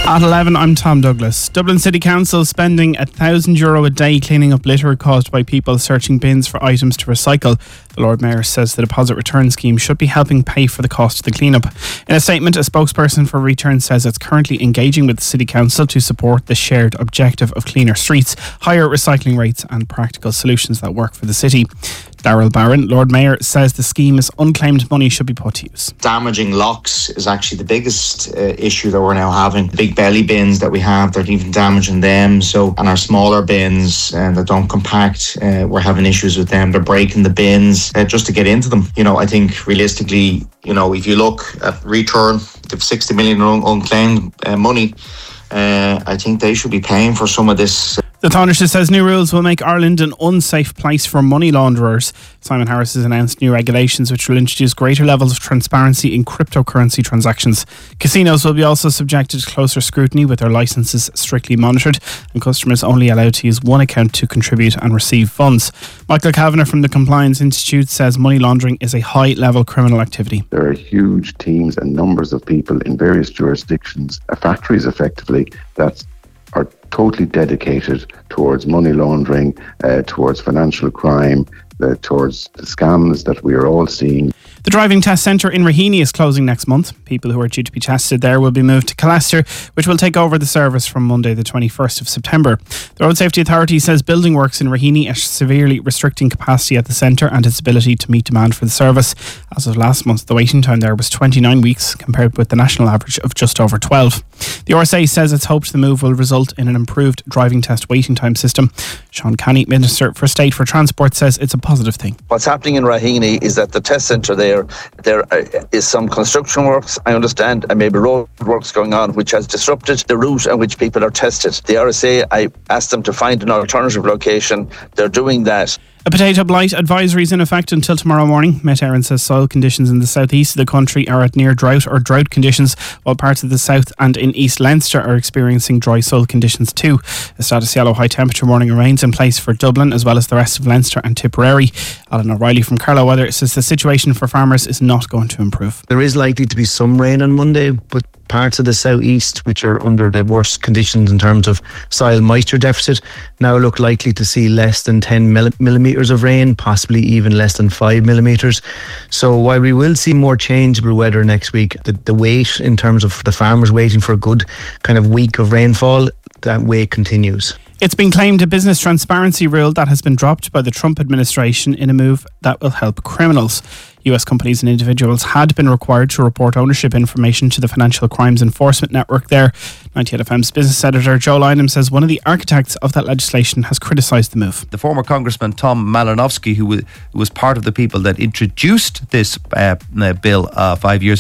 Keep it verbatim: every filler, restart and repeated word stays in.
At eleven, I'm Tom Douglas. Dublin City Council spending one thousand euro a day cleaning up litter caused by people searching bins for items to recycle. The Lord Mayor says the deposit return scheme should be helping pay for the cost of the clean-up. In a statement, a spokesperson for Return says it's currently engaging with the City Council to support the shared objective of cleaner streets, higher recycling rates and practical solutions that work for the city. Darrell Barron, Lord Mayor, says the scheme is unclaimed money should be put to use. Damaging locks is actually the biggest uh, issue that we're now having. The big belly bins that we have, they're even damaging them. So, and our smaller bins uh, that don't compact, uh, we're having issues with them. They're breaking the bins uh, just to get into them. You know, I think realistically, you know, if you look at Return, the sixty million un- unclaimed uh, money, uh, I think they should be paying for some of this. The Taoiseach says new rules will make Ireland an unsafe place for money launderers. Simon Harris has announced new regulations which will introduce greater levels of transparency in cryptocurrency transactions. Casinos will be also subjected to closer scrutiny with their licences strictly monitored and customers only allowed to use one account to contribute and receive funds. Michael Kavanagh from the Compliance Institute says money laundering is a high-level criminal activity. There are huge teams and numbers of people in various jurisdictions, uh, factories effectively, that are totally dedicated towards money laundering, uh, towards financial crime, uh, towards the scams that we are all seeing. The driving test centre in Raheny is closing next month. People who are due to be tested there will be moved to Calaster, which will take over the service from Monday the twenty-first of September. The Road Safety Authority says building works in Raheny are severely restricting capacity at the centre and its ability to meet demand for the service. As of last month, the waiting time there was twenty-nine weeks, compared with the national average of just over twelve. The R S A says it's hoped the move will result in an improved driving test waiting time system. Sean Canny, Minister for State for Transport, says it's a positive thing. What's happening in Raheny is that the test centre there, there is some construction works, I understand, and maybe road works going on, which has disrupted the route on which people are tested. The R S A, I asked them to find an alternative location. They're doing that. A potato blight advisory is in effect until tomorrow morning. Met Éireann says soil conditions in the southeast of the country are at near drought or drought conditions, while parts of the south and in East Leinster are experiencing dry soil conditions too. A status yellow high temperature warning remains in place for Dublin as well as the rest of Leinster and Tipperary. Alan O'Reilly from Carlow Weather says the situation for farmers is not going to improve. There is likely to be some rain on Monday, but parts of the southeast, which are under the worst conditions in terms of soil moisture deficit, now look likely to see less than ten millimetres of rain, possibly even less than five millimetres. So while we will see more changeable weather next week, the, the wait in terms of the farmers waiting for a good kind of week of rainfall, that wait continues. It's been claimed a business transparency rule that has been dropped by the Trump administration in a move that will help criminals. U S companies and individuals had been required to report ownership information to the Financial Crimes Enforcement Network there. ninety-eight F M's business editor Joe Lynham says one of the architects of that legislation has criticised the move. The former Congressman Tom Malinowski, who was part of the people that introduced this uh, bill uh, five years